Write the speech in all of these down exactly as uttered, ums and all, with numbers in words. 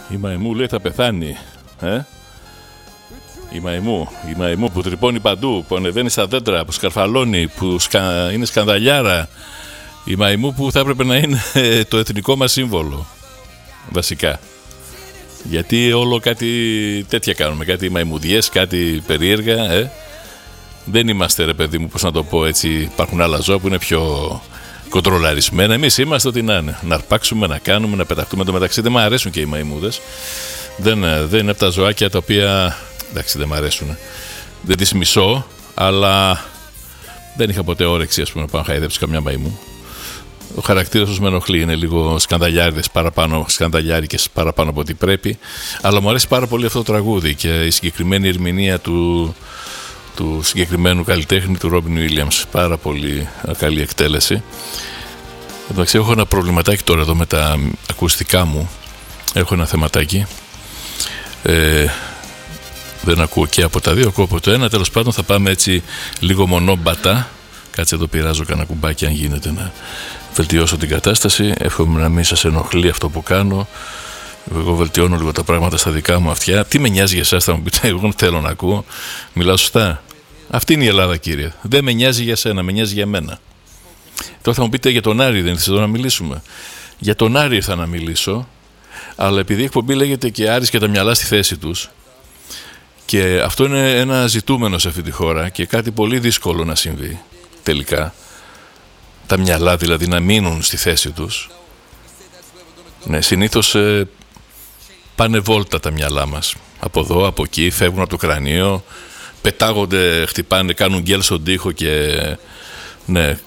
Η μαϊμού λέει θα πεθάνει. Ε? Η μαϊμού, η μαϊμού που τρυπώνει παντού, που ανεβαίνει στα δέντρα, που σκαρφαλώνει, που σκα... είναι σκανδαλιάρα. Η μαϊμού που θα έπρεπε να είναι το εθνικό μας σύμβολο. Βασικά. Γιατί όλο κάτι τέτοια κάνουμε, κάτι μαϊμουδιές, κάτι περίεργα. Ε? Δεν είμαστε, ρε παιδί μου, πώς να το πω έτσι, υπάρχουν άλλα ζώα που είναι πιο κοντρολαρισμένα. Εμείς είμαστε ό,τι να είναι. Να αρπάξουμε, να κάνουμε, να πεταχτούμε. Το μεταξύ δεν μου αρέσουν και οι μαϊμούδες. Δεν, δεν είναι από τα ζωάκια τα οποία. Εντάξει, δεν μου αρέσουν. Δεν τις μισώ, αλλά δεν είχα ποτέ όρεξη, ας πούμε, να πάω να χαϊδέψω καμιά μαϊμού. Ο χαρακτήρας τους με ενοχλεί, είναι λίγο σκανδαλιάριδες παραπάνω, σκανδαλιάρικες παραπάνω από ό,τι πρέπει. Αλλά μου αρέσει πάρα πολύ αυτό το τραγούδι και η συγκεκριμένη ερμηνεία του, του συγκεκριμένου καλλιτέχνη, του Ρόμπιν Βίλιαμς. Πάρα πολύ καλή εκτέλεση. Εντάξει, έχω ένα προβληματάκι τώρα εδώ με τα ακουστικά μου. Έχω ένα θεματάκι. Ε, δεν ακούω και από τα δύο, ακούω από το ένα. Τέλος πάντων θα πάμε έτσι λίγο μονόμπατα. Κάτσε εδώ, πειράζω κανένα κουμπάκι αν γίνεται να βελτιώσω την κατάσταση. Εύχομαι να μην σας ενοχλεί αυτό που κάνω. Εγώ βελτιώνω λίγο τα πράγματα στα δικά μου αυτιά. Τι με νοιάζει για εσάς, θα μου πείτε, εγώ θέλω να ακούω. Μιλάω σωστά. Αυτή είναι η Ελλάδα, κύριε. Δεν με νοιάζει για σένα, με νοιάζει για μένα. Τώρα θα μου πείτε για τον Άρη, δεν ήρθε εδώ να μιλήσουμε. Για τον Άρη ήρθα να μιλήσω, αλλά επειδή η εκπομπή λέγεται και Άρης και τα μυαλά στη θέση τους, και αυτό είναι ένα ζητούμενο σε αυτή τη χώρα και κάτι πολύ δύσκολο να συμβεί τελικά. Τα μυαλά δηλαδή να μείνουν στη θέση τους. Ναι, συνήθως ε, πάνε βόλτα τα μυαλά μας. Από εδώ, από εκεί, φεύγουν από το κρανίο, πετάγονται, χτυπάνε, κάνουν γκέλ στον τοίχο και ναι.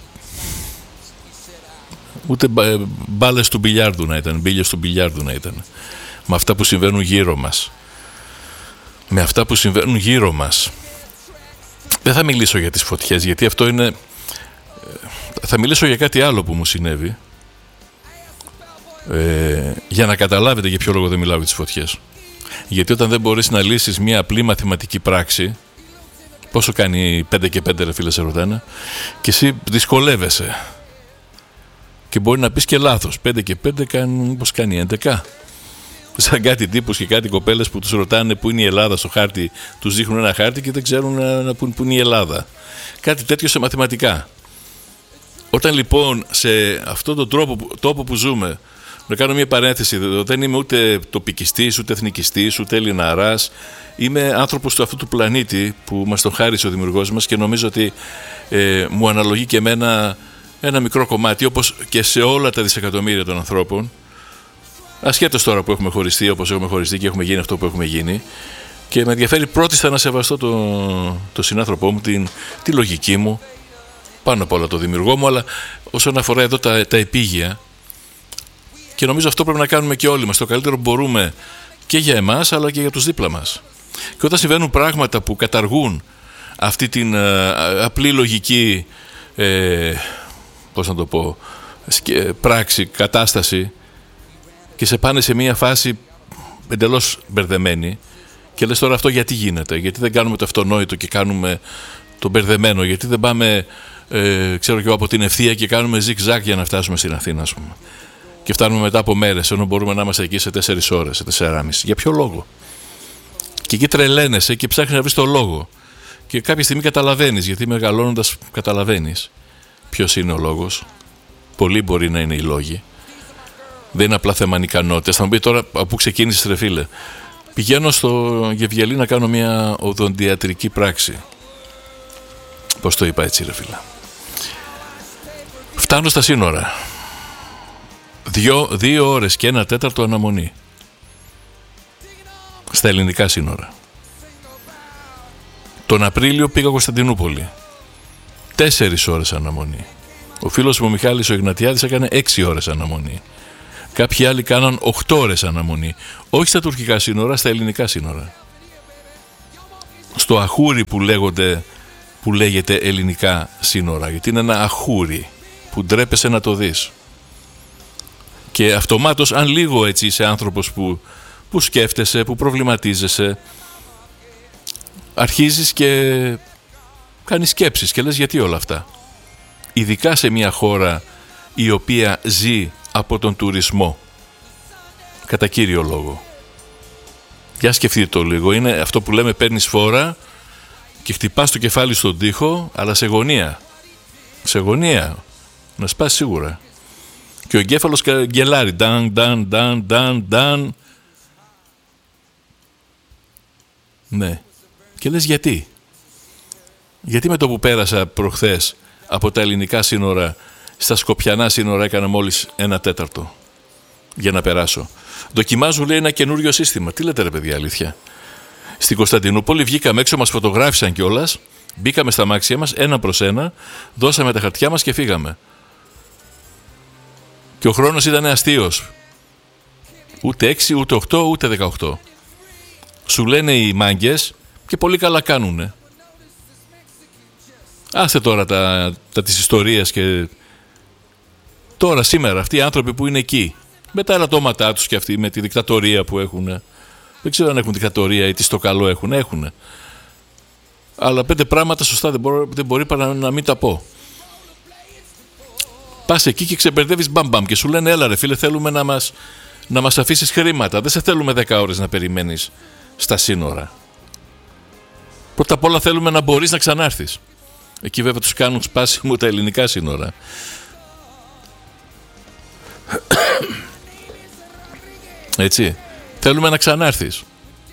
Ούτε μπάλες του μπιλιάρδου να ήταν, μπίλες του μπιλιάρδου να ήταν. Με αυτά που συμβαίνουν γύρω μας. Με αυτά που συμβαίνουν γύρω μας. Δεν θα μιλήσω για τις φωτιές, γιατί αυτό είναι... Θα μιλήσω για κάτι άλλο που μου συνέβη. Ε, για να καταλάβετε για ποιο λόγο δεν μιλάω για τις φωτιές. Γιατί όταν δεν μπορείς να λύσεις μια απλή μαθηματική πράξη, πόσο κάνει πέντε και πέντε, ρε φίλε, σε ρωτάνε, και εσύ δυσκολεύεσαι. Και μπορεί να πεις και λάθος. πέντε και πέντε κάνουν, πώς κάνει, έντεκα. Σαν κάτι τύπους και κάτι κοπέλες που τους ρωτάνε πού είναι η Ελλάδα στο χάρτη, τους δείχνουν ένα χάρτη και δεν ξέρουν πού είναι η Ελλάδα. Κάτι τέτοιο σε μαθηματικά. Όταν λοιπόν σε αυτόν τον τρόπο, τόπο που ζούμε, να κάνω μια παρένθεση, δεν είμαι ούτε τοπικιστής, ούτε εθνικιστής, ούτε Ελληναράς. Είμαι άνθρωπος του αυτού του πλανήτη που μας τον χάρισε ο δημιουργός μας και νομίζω ότι ε, μου αναλογεί και εμένα ένα μικρό κομμάτι, όπως και σε όλα τα δισεκατομμύρια των ανθρώπων. Ασχέτως τώρα που έχουμε χωριστεί, όπως έχουμε χωριστεί και έχουμε γίνει αυτό που έχουμε γίνει. Και με ενδιαφέρει πρώτιστα να σεβαστώ τον το συνάνθρωπό μου, την, τη λογική μου, πάνω απ' όλα το δημιουργό μου, αλλά όσον αφορά εδώ τα, τα επίγεια. Και νομίζω αυτό πρέπει να κάνουμε και όλοι μας. Το καλύτερο που μπορούμε και για εμάς, αλλά και για τους δίπλα μας. Και όταν συμβαίνουν πράγματα που καταργούν αυτή την α, απλή λογική, ε, πώς να το πω, πράξη, κατάσταση, και σε πάνε σε μια φάση εντελώς μπερδεμένη και λες τώρα αυτό γιατί γίνεται, γιατί δεν κάνουμε το αυτονόητο και κάνουμε το μπερδεμένο, γιατί δεν πάμε ε, ξέρω και εγώ από την ευθεία και κάνουμε ζικ-ζακ για να φτάσουμε στην Αθήνα, ας πούμε, και φτάνουμε μετά από μέρες ενώ μπορούμε να είμαστε εκεί σε τέσσερις ώρες, σε τεσσεράμιση. Για ποιο λόγο? Και εκεί τρελαίνεσαι και ψάχνεις να βρεις το λόγο και κάποια στιγμή καταλαβαίνεις, γιατί μεγαλώνοντας καταλαβαίνεις ποιος είναι ο λόγος. Πολλοί μπορεί να είναι οι λόγοι. Δεν είναι απλά θέμα ανικανότητας. Θα μου πει τώρα από πού ξεκίνησες, ρε φίλε. Πηγαίνω στο Γεβγελή να κάνω μια οδοντιατρική πράξη. Πώς το είπα έτσι, ρε φίλε. Φτάνω στα σύνορα. Δύο, δύο ώρες και ένα τέταρτο αναμονή. Στα ελληνικά σύνορα. Τον Απρίλιο πήγα Κωνσταντινούπολη. Τέσσερις ώρες αναμονή. Ο φίλος μου ο Μιχάλης ο Ιγνατιάδης έκανε έξι ώρες αναμονή. Κάποιοι άλλοι κάναν οκτώ ώρες αναμονή. Όχι στα τουρκικά σύνορα, στα ελληνικά σύνορα. Στο αχούρι που, λέγονται, που λέγεται ελληνικά σύνορα. Γιατί είναι ένα αχούρι που ντρέπεσαι να το δεις. Και αυτομάτως, αν λίγο έτσι είσαι άνθρωπος που, που σκέφτεσαι, που προβληματίζεσαι, αρχίζεις και κάνεις σκέψεις και λες γιατί όλα αυτά. Ειδικά σε μια χώρα η οποία ζει από τον τουρισμό κατά κύριο λόγο. Για σκεφτείτε το λίγο. Είναι αυτό που λέμε παίρνεις φόρα και χτυπάς το κεφάλι στον τοίχο, αλλά σε γωνία. Σε γωνία. Να σπάσει σίγουρα. Και ο εγκέφαλος γκελάρει. Νταν, νταν, νταν, νταν, νταν. Ναι. Και λες γιατί. Γιατί με το που πέρασα προχθές από τα ελληνικά σύνορα στα σκοπιανά σύνορα έκανα μόλις ένα τέταρτο για να περάσω. Δοκιμάζουν, λέει, ένα καινούριο σύστημα. Τι λέτε, ρε παιδιά, αλήθεια. Στην Κωνσταντινούπολη βγήκαμε έξω, μας φωτογράφησαν κιόλας, μπήκαμε στα αμάξια μας ένα προς ένα, δώσαμε τα χαρτιά μας και φύγαμε. Και ο χρόνος ήταν αστείος. Ούτε έξι, ούτε οκτώ, ούτε δεκαοκτώ. Σου λένε οι μάγκες και πολύ καλά κάνουνε. Άστε τώρα τα, τα της ιστορίας και τώρα σήμερα αυτοί οι άνθρωποι που είναι εκεί με τα ελαττώματά τους και αυτοί με τη δικτατορία που έχουν, δεν ξέρω αν έχουν δικτατορία ή τι στο καλό έχουν, έχουν. Αλλά πέντε πράγματα σωστά δεν, μπορώ, δεν μπορεί παρά να μην τα πω. Πας εκεί και ξεμπερδεύεις μπαμπαμ και σου λένε έλα ρε φίλε, θέλουμε να μας, να μας αφήσεις χρήματα, δεν σε θέλουμε δέκα ώρες να περιμένεις στα σύνορα. Πρώτα απ' όλα θέλουμε να μπορείς να ξανάρθεις. Εκεί βέβαια τους κάνουν σπάσιμο τα ελληνικά σύνορα. Έτσι. Θέλουμε να ξανάρθεις.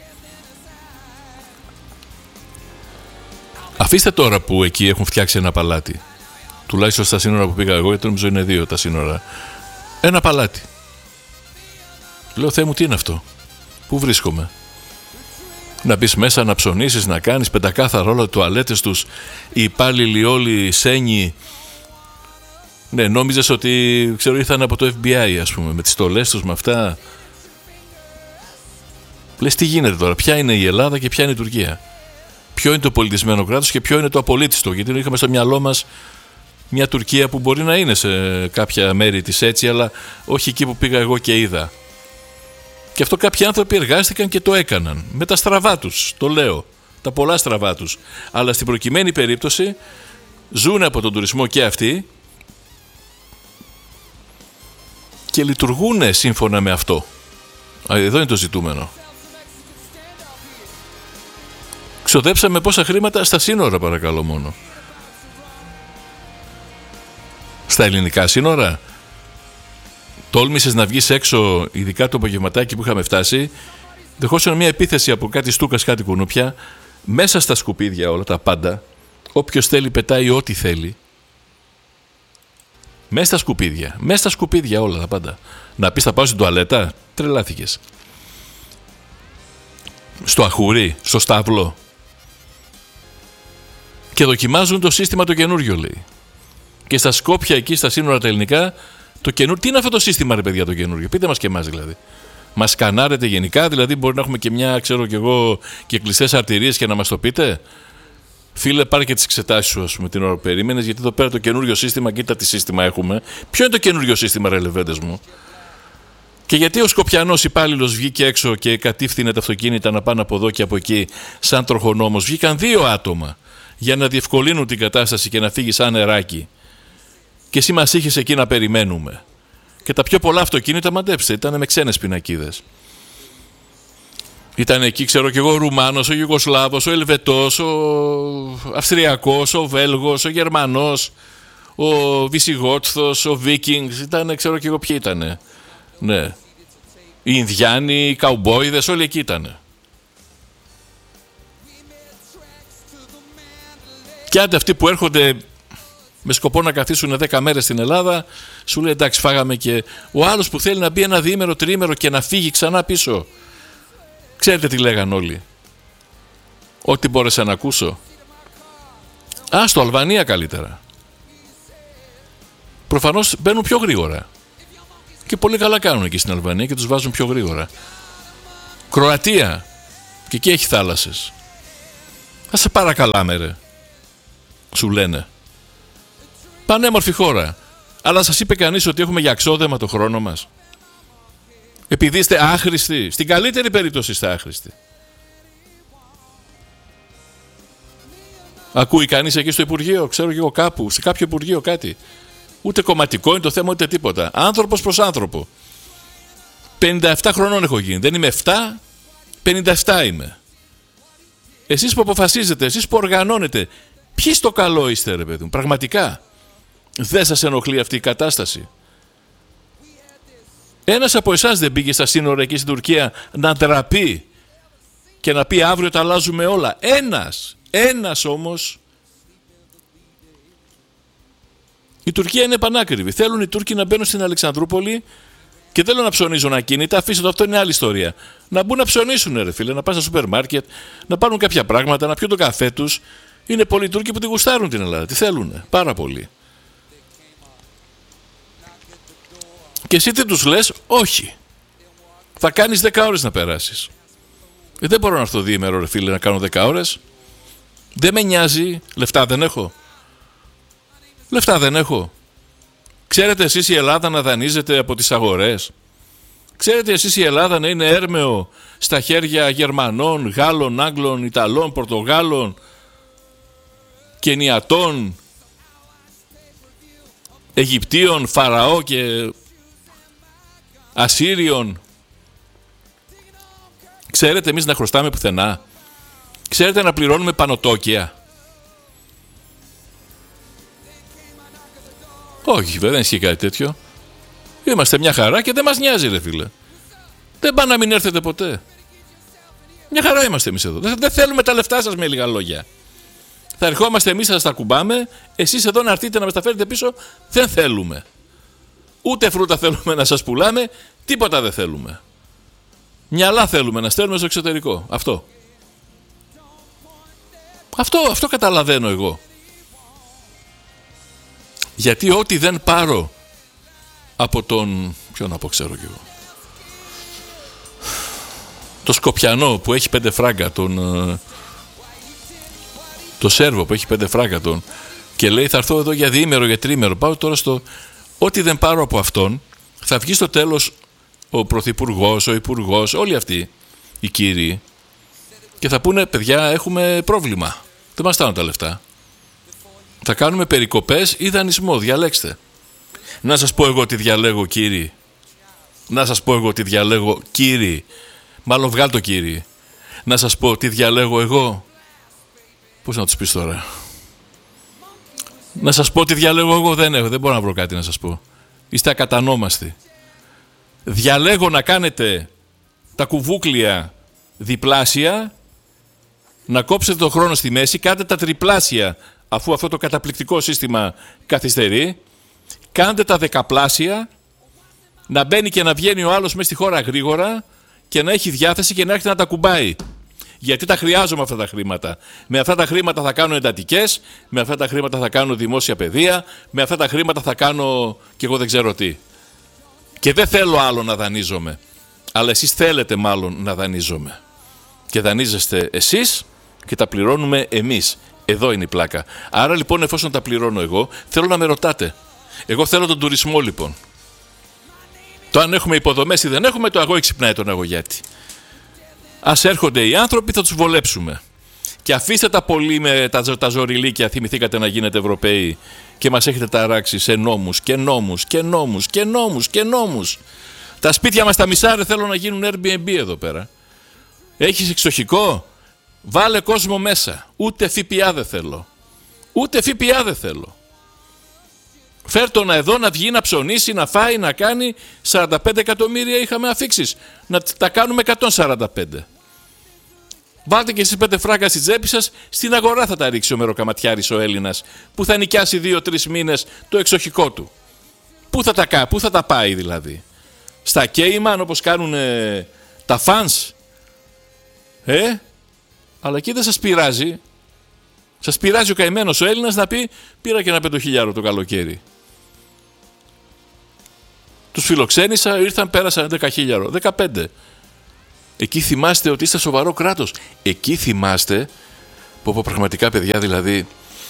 Αφήστε τώρα που εκεί έχουν φτιάξει ένα παλάτι. Τουλάχιστον στα σύνορα που πήγα εγώ, γιατί νομίζω είναι δύο τα σύνορα. Ένα παλάτι. Λέω, Θεέ μου, τι είναι αυτό. Πού βρίσκομαι. Να μπεις μέσα, να ψωνίσεις, να κάνεις πεντακάθαρα όλα τουαλέτες τους, οι υπάλληλοι όλοι σένοι. Ναι, νόμιζες ότι, ξέρω, ήρθαν από το εφ μπι άι, ας πούμε, με τις στολές τους, με αυτά. Λες, τι γίνεται τώρα, ποια είναι η Ελλάδα και ποια είναι η Τουρκία. Ποιο είναι το πολιτισμένο κράτος και ποιο είναι το απολύτιστο. Γιατί είχαμε στο μυαλό μας μια Τουρκία που μπορεί να είναι σε κάποια μέρη της έτσι, αλλά όχι εκεί που πήγα εγώ και είδα. Και αυτό κάποιοι άνθρωποι εργάστηκαν και το έκαναν. Με τα στραβά τους, το λέω. Τα πολλά στραβά τους. Αλλά στην προκειμένη περίπτωση ζουν από τον τουρισμό και αυτοί και λειτουργούν σύμφωνα με αυτό. Εδώ είναι το ζητούμενο. Ξοδέψαμε πόσα χρήματα στα σύνορα, παρακαλώ μόνο. Στα ελληνικά σύνορα. Τόλμησες να βγεις έξω, ειδικά το απογευματάκι που είχαμε φτάσει, δεχόσαν μια επίθεση από κάτι στούκας, κάτι κουνούπια, μέσα στα σκουπίδια όλα τα πάντα. Όποιος θέλει πετάει ό,τι θέλει. Μέσα στα σκουπίδια, μέσα στα σκουπίδια όλα τα πάντα. Να πεις θα πάω στην τουαλέτα, τρελάθηκες. Στο αχούρι, στο στάβλο. Και δοκιμάζουν το σύστημα το καινούριο, λέει. Και στα Σκόπια εκεί, στα σύνορα τα ελληνικά, το καινούριο. Τι είναι αυτό το σύστημα, ρε παιδιά, το καινούριο. Πείτε μας και εμάς δηλαδή. Μας σκανάρετε γενικά, δηλαδή μπορεί να έχουμε και μια, ξέρω κι εγώ, και κλειστές αρτηρίες και να μας το πείτε. Φίλε, πάρε και τις εξετάσεις σου, ας πούμε, την ώρα που περίμενες, γιατί εδώ πέρα το καινούριο σύστημα, κοίτα τι σύστημα έχουμε. Ποιο είναι το καινούριο σύστημα, ρε λεβέντες μου. Και γιατί ο Σκοπιανός υπάλληλος βγήκε έξω και κατήφθηνε τα αυτοκίνητα να πάνε από εδώ και από εκεί, σαν τροχονόμος. Βγήκαν δύο άτομα για να διευκολύνουν την κατάσταση και να φύγει σαν νεράκι. Και εσύ μας είχες εκεί να περιμένουμε. Και τα πιο πολλά αυτοκίνητα, μαντέψτε, ήταν με ξένες πινακίδες. Ήταν εκεί, ξέρω κι εγώ, ο Ρουμάνος, ο Ιουγκοσλάβος, ο Ελβετός, ο Αυστριακός, ο Βέλγος, ο Γερμανός, ο Βισιγότθος, ο Βίκινγκς. Ήταν, ξέρω κι εγώ ποιοι ήτανε. Ναι. Οι Ινδιάνοι, οι Καουμπόιδες, όλοι εκεί ήτανε. Και άντε αυτοί που έρχονται με σκοπό να καθίσουν δέκα μέρες στην Ελλάδα, σου λέει εντάξει, φάγαμε. Και ο άλλος που θέλει να μπει ένα διήμερο, τριήμερο και να φύγει ξανά πίσω. Ξέρετε τι λέγαν όλοι. Ό,τι μπόρεσα να ακούσω. Α, στο Αλβανία καλύτερα. Προφανώς μπαίνουν πιο γρήγορα. Και πολύ καλά κάνουν εκεί στην Αλβανία και τους βάζουν πιο γρήγορα. Κροατία. Και εκεί έχει θάλασσες. Θα σε παρακαλάμε ρε. Σου λένε. Πανέμορφη χώρα. Αλλά σας είπε κανείς ότι έχουμε για ξόδεμα το χρόνο μας. Επειδή είστε άχρηστοι. Στην καλύτερη περίπτωση είστε άχρηστοι. Ακούει κανείς εκεί στο Υπουργείο, ξέρω και εγώ κάπου, σε κάποιο Υπουργείο κάτι. Ούτε κομματικό είναι το θέμα, ούτε τίποτα. Άνθρωπος προς άνθρωπο. πενήντα επτά χρονών έχω γίνει. Δεν είμαι επτά, πενήντα επτά είμαι. Εσείς που αποφασίζετε, εσείς που οργανώνετε, ποιοι στο καλό είστε ρε παιδί μου, πραγματικά. Δεν σας ενοχλεί αυτή η κατάσταση? Ένας από εσάς δεν πήγε στα σύνορα εκεί στην Τουρκία να ντραπεί και να πει αύριο τα αλλάζουμε όλα? Ένας, ένας όμως. Η Τουρκία είναι πανάκριβη. Θέλουν οι Τούρκοι να μπαίνουν στην Αλεξανδρούπολη και θέλουν να ψωνίζουν ακίνητα. Αφήστε το, αυτό είναι άλλη ιστορία. Να μπουν να ψωνίσουν ρε φίλε, να πάνε στα σούπερ μάρκετ, να πάρουν κάποια πράγματα, να πιούν το καφέ τους. Είναι πολλοί Τούρκοι που τη γουστάρουν την Ελλάδα. Τι θέλουν, πάρα πολύ. Και εσύ τι τους λες? Όχι. Θα κάνεις δέκα ώρες να περάσεις. Ε, δεν μπορώ να έρθω διήμερο ρε φίλε να κάνω δέκα ώρες. Δεν με νοιάζει. Λεφτά δεν έχω. Λεφτά δεν έχω. Ξέρετε εσείς η Ελλάδα να δανείζεται από τις αγορές? Ξέρετε εσείς η Ελλάδα να είναι έρμεο στα χέρια Γερμανών, Γάλλων, Άγγλων, Ιταλών, Πορτογάλων, Κενιατών, Αιγυπτίων, Φαραώ και Ασσύριων? Ξέρετε εμείς να χρωστάμε πουθενά? Ξέρετε να πληρώνουμε πανωτόκια? Όχι βέβαια, δεν ισχύει κάτι τέτοιο. Είμαστε μια χαρά και δεν μας νοιάζει ρε φίλε. Δεν πάνε να μην έρθετε ποτέ. Μια χαρά είμαστε εμείς εδώ. Δεν θέλουμε τα λεφτά σας, με λίγα λόγια. Θα ερχόμαστε εμείς, θα σας τα κουμπάμε. Εσείς εδώ να έρθετε να μας τα φέρετε πίσω, δεν θέλουμε. Ούτε φρούτα θέλουμε να σας πουλάμε, τίποτα δεν θέλουμε. Μυαλά θέλουμε να στέλνουμε στο εξωτερικό. Αυτό. Αυτό, αυτό καταλαβαίνω εγώ. Γιατί ό,τι δεν πάρω από τον... Ποιο να πω, ξέρω κι εγώ. Το Σκοπιανό που έχει πέντε φράγκα, τον... Το Σέρβο που έχει πέντε φράγκα τον, και λέει θα έρθω εδώ για διήμερο, για τρίμερο. Πάω τώρα στο... Ό,τι δεν πάρω από αυτόν, θα βγει στο τέλος ο πρωθυπουργός, ο υπουργός, όλοι αυτοί οι κύριοι, και θα πούνε παιδιά έχουμε πρόβλημα. Δεν μας στάνουν τα λεφτά. Θα κάνουμε περικοπές ή δανεισμό, διαλέξτε. Να σας πω εγώ τι διαλέγω κύριοι. Να σας πω εγώ τι διαλέγω κύριοι. Μάλλον βγάλ' το κύριοι. Να σας πω τι διαλέγω εγώ. Πώς να τους πεις τώρα? Να σας πω τι διαλέγω εγώ? Δεν έχω, δεν μπορώ να βρω κάτι να σας πω. Είστε ακατανόμαστοι. Διαλέγω να κάνετε τα κουβούκλια διπλάσια, να κόψετε το χρόνο στη μέση, κάντε τα τριπλάσια αφού αυτό το καταπληκτικό σύστημα καθυστερεί, κάντε τα δεκαπλάσια, να μπαίνει και να βγαίνει ο άλλος μέσα στη χώρα γρήγορα και να έχει διάθεση και να έρχεται να τα κουμπάει. Γιατί τα χρειάζομαι αυτά τα χρήματα. Με αυτά τα χρήματα θα κάνω εντατικές, με αυτά τα χρήματα θα κάνω δημόσια παιδεία, με αυτά τα χρήματα θα κάνω και εγώ δεν ξέρω τι. Και δεν θέλω άλλο να δανείζομαι. Αλλά εσείς θέλετε μάλλον να δανείζομαι. Και δανείζεστε εσείς και τα πληρώνουμε εμείς. Εδώ είναι η πλάκα. Άρα λοιπόν, εφόσον τα πληρώνω εγώ, θέλω να με ρωτάτε. Εγώ θέλω τον τουρισμό λοιπόν. Το αν έχουμε υποδομές ή δεν έχουμε, το αγώ ξυπνάει τον αγωγιάτη. Ας έρχονται οι άνθρωποι, θα τους βολέψουμε. Και αφήστε τα πολύ με τα, τα ζωριλίκια, θυμηθήκατε να γίνετε Ευρωπαίοι και μας έχετε ταράξει σε νόμους και νόμους και νόμους και νόμους και νόμους. Τα σπίτια μας τα μισά ρε θέλω να γίνουν Airbnb εδώ πέρα. Έχεις εξοχικό? Βάλε κόσμο μέσα. Ούτε ΦΠΑ δεν θέλω. Ούτε ΦΠΑ δεν θέλω. Φέρ' τον εδώ να βγει, να ψωνίσει, να φάει, να κάνει. σαράντα πέντε εκατομμύρια είχαμε αφήξεις. Να τα κάνουμε εκατόν σαράντα πέντε. Βάλτε και εσείς πέντε φράγκα στη τσέπη σας. Στην αγορά θα τα ρίξει ο μεροκαματιάρης ο Έλληνας, που θα νοικιάσει δύο τρεις μήνες το εξοχικό του. Πού θα τα, πού θα τα πάει δηλαδή? Στα Κέιμαν όπως κάνουν ε, τα φανς. Ε, αλλά εκεί δεν σας πειράζει. Σας πειράζει ο καημένος ο Έλληνας να πει πήρα και ένα πεντοχίλιαρο το καλοκαίρι. Τους φιλοξένησα, ήρθαν, πέρασαν έντεκα χιλιάρο, δεκαπέντε. Εκεί θυμάστε ότι είστε σοβαρό κράτος. Εκεί θυμάστε, πω πω πραγματικά παιδιά δηλαδή,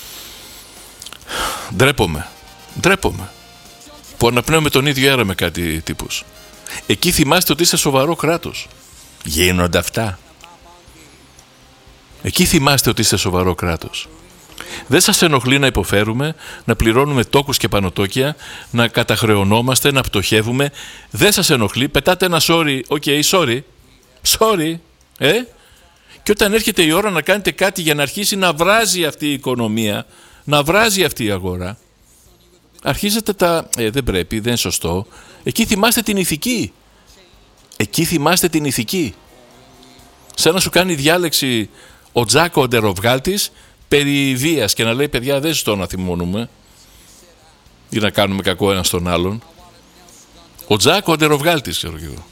ντρέπομαι, ντρέπομαι, που αναπνέουμε τον ίδιο αέρα με κάτι τύπους. Εκεί θυμάστε ότι είστε σοβαρό κράτος. Γίνονται αυτά. Εκεί θυμάστε ότι είστε σοβαρό κράτος. Δεν σας ενοχλεί να υποφέρουμε, να πληρώνουμε τόκους και πανωτόκια, να καταχρεωνόμαστε, να πτωχεύουμε? Δεν σας ενοχλεί? Πετάτε ένα sorry, οκ, okay, sorry, sorry, Ε? Και όταν έρχεται η ώρα να κάνετε κάτι για να αρχίσει να βράζει αυτή η οικονομία, να βράζει αυτή η αγορά, αρχίζετε τα... Ε, δεν πρέπει, δεν είναι σωστό. Εκεί θυμάστε την ηθική. Εκεί θυμάστε την ηθική. Σαν να σου κάνει διάλεξη ο Τζάκο ο ντεροβγάλτης περί βίας και να λέει παιδιά δεν ζητώ να θυμώνουμε ή να κάνουμε κακό ένα στον άλλον. Ο Τζάκο ο ντεροβγάλτης, ξέρω και εγώ.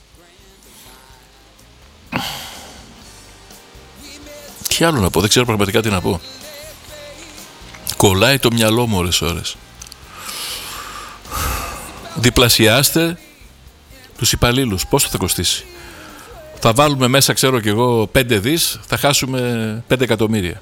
Τι άλλο να πω, δεν ξέρω πραγματικά τι να πω. Κολλάει το μυαλό μου ώρες ώρες. Διπλασιάστε τους υπαλλήλους. Πόσο θα κοστίσει? Θα βάλουμε μέσα, ξέρω κι εγώ, πέντε δις, θα χάσουμε πέντε εκατομμύρια.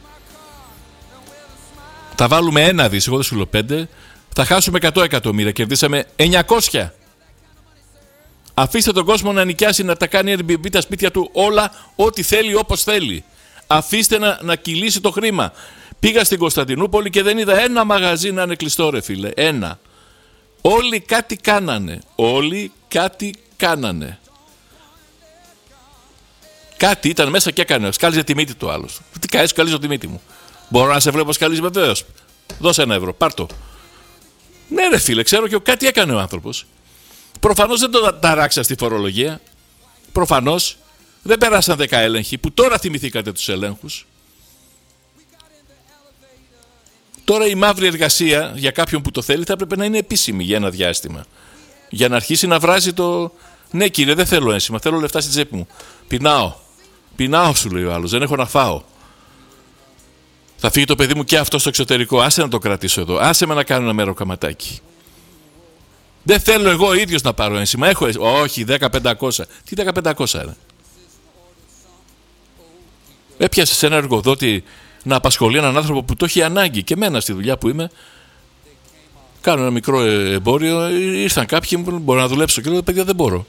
Θα βάλουμε ένα δις, εγώ δεν σου λέω πέντε, θα χάσουμε εκατό εκατομμύρια. Κερδίσαμε εννιακόσια. Αφήστε τον κόσμο να νοικιάσει, να τα κάνει Airbnb τα σπίτια του όλα, ό,τι θέλει, όπως θέλει. Αφήστε να, να κυλήσει το χρήμα. Πήγα στην Κωνσταντινούπολη και δεν είδα ένα μαγαζί να είναι κλειστό, ρε φίλε. Ένα. Όλοι κάτι κάνανε. Όλοι κάτι κάνανε. Κάτι ήταν μέσα και έκανε. Σκάλιζε τη μύτη του άλλου. Τι κάνει, σκαλίζω τη μύτη μου. Μπορώ να σε βλέπω σκαλίζει, βεβαίως. Δώσε ένα ευρώ, πάρ' το. Ναι, ρε φίλε, ξέρω και κάτι έκανε ο άνθρωπος. Προφανώς δεν το ταράξα στη φορολογία. Προφανώς δεν περάσαν δέκα έλεγχοι που τώρα θυμηθήκατε τους ελέγχους. Τώρα η μαύρη εργασία για κάποιον που το θέλει θα έπρεπε να είναι επίσημη για ένα διάστημα. Για να αρχίσει να βράζει το. Ναι, κύριε, δεν θέλω ένσημα, θέλω λεφτά στην τσέπη μου. Πεινάω. Πεινάω, σου λέει ο άλλος, δεν έχω να φάω. Θα φύγει το παιδί μου και αυτό στο εξωτερικό. Άσε να το κρατήσω εδώ. Άσε με να κάνω ένα μέρο καματάκι. Δεν θέλω εγώ ίδιος να πάρω ένσημα. Έχω. Όχι, δέκα πεντακόσια. Τι δέκα πεντακόσια, ρε. Έπιασε σε ένα εργοδότη να απασχολεί έναν άνθρωπο που το έχει ανάγκη. Και εμένα στη δουλειά που είμαι, κάνω ένα μικρό εμπόριο. Ήρθαν κάποιοι μου μπορώ να δουλέψω. Και λέω, παιδιά, δεν μπορώ.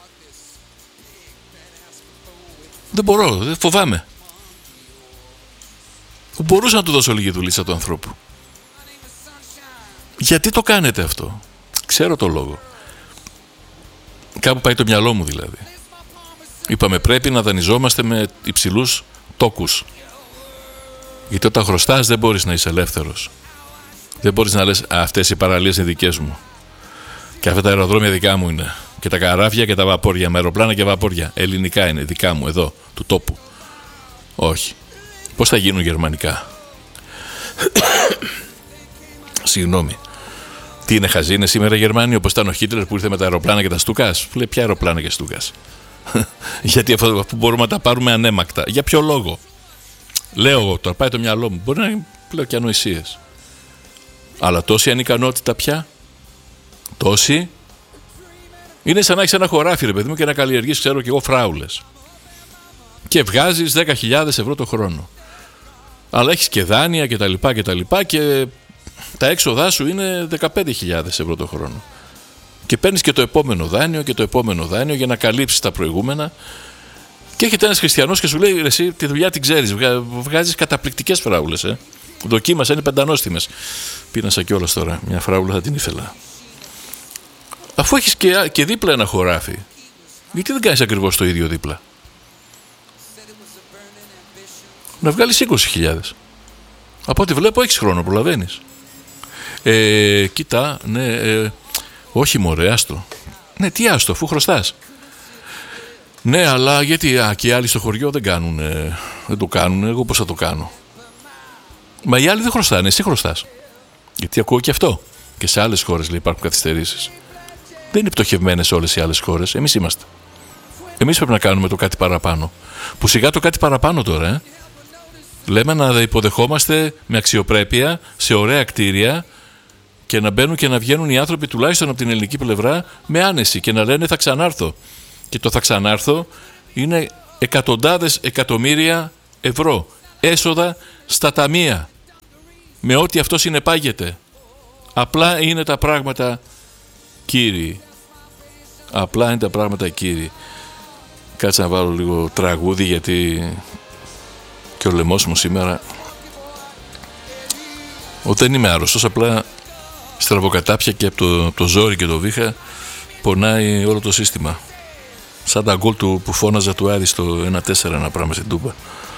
Δεν μπορώ, δεν φοβάμαι. Μπορούσα να του δώσω λίγη δουλίτσα του ανθρώπου. Γιατί το κάνετε αυτό? Ξέρω το λόγο. Κάπου πάει το μυαλό μου δηλαδή. Είπαμε πρέπει να δανειζόμαστε με υψηλούς τόκους. Γιατί όταν χρωστάς δεν μπορείς να είσαι ελεύθερος. Δεν μπορείς να λες αυτές οι παραλίες είναι δικές μου. Και αυτά τα αεροδρόμια δικά μου είναι. Και τα καράβια και τα βαπόρια, με αεροπλάνα και βαπόρια. Ελληνικά είναι, δικά μου, εδώ, του τόπου. Όχι. Πώς θα γίνουν γερμανικά? Συγγνώμη. Τι είναι χαζίνες σήμερα Γερμανοί, όπως ήταν ο Χίτλερ που ήρθε με τα αεροπλάνα και τα στούκας? Λέει ποια αεροπλάνα και στούκας? Γιατί αυτό μπορούμε να τα πάρουμε ανέμακτα. Για ποιο λόγο? Λέω εγώ τώρα, πάει το μυαλό μου. Μπορεί να λέω και ανοησίες. Αλλά τόση ανικανότητα πια. Τόση. Είναι σαν να έχεις ένα χωράφι, ρε παιδί μου, και να καλλιεργείς, ξέρω κι εγώ, φράουλες. Και βγάζεις δέκα χιλιάδες ευρώ το χρόνο. Αλλά έχεις και δάνεια και τα λοιπά και τα λοιπά και τα έξοδά σου είναι δεκαπέντε χιλιάδες ευρώ το χρόνο. Και παίρνεις και το επόμενο δάνειο και το επόμενο δάνειο για να καλύψεις τα προηγούμενα. Και έρχεται ένας χριστιανός και σου λέει, εσύ τη δουλειά την ξέρεις, βγάζεις καταπληκτικές φράουλες. Ε. Δοκίμασα, είναι πεντανόστιμες. Πίνασα κιόλας τώρα, μια φράουλα θα την ήθελα. Αφού έχεις και, και δίπλα ένα χωράφι, γιατί δεν κάνεις ακριβώς το ίδιο δίπλα? Να βγάλεις είκοσι χιλιάδες. Από ό,τι βλέπω έχεις χρόνο, προλαβαίνεις. Ε, κοίτα, ναι, ε, όχι μωρέ, άστο. Ναι, τι άστο, αφού χρωστάς. Ναι, αλλά γιατί α, και οι άλλοι στο χωριό δεν κάνουν, ε, δεν το κάνουν, εγώ πώς θα το κάνω? Μα οι άλλοι δεν χρωστάνε, εσύ χρωστάς. Γιατί ακούω και αυτό. Και σε άλλες χώρες λέει, υπάρχουν καθυστερήσεις. Δεν είναι πτωχευμένες όλες οι άλλες χώρες, εμείς είμαστε. Εμείς πρέπει να κάνουμε το κάτι παραπάνω. Που σιγά το κάτι παραπάνω τώρα, ε. Λέμε να υποδεχόμαστε με αξιοπρέπεια σε ωραία κτίρια και να μπαίνουν και να βγαίνουν οι άνθρωποι τουλάχιστον από την ελληνική πλευρά με άνεση και να λένε θα ξανάρθω. Και το θα ξανάρθω είναι εκατοντάδες εκατομμύρια ευρώ έσοδα στα ταμεία με ό,τι αυτό συνεπάγεται. Απλά είναι τα πράγματα, κύριοι. Απλά είναι τα πράγματα, κύριοι. Κάτσε να βάλω λίγο τραγούδι γιατί και ο λαιμός μου σήμερα όταν είμαι άρρωστος, απλά στραβοκατάπια και από το, το ζόρι και το βήχα πονάει όλο το σύστημα. Σαν τα γκολ του που φώναζα του Άρη στο ένα τέσσερα ένα πράγμα στην Τούμπα.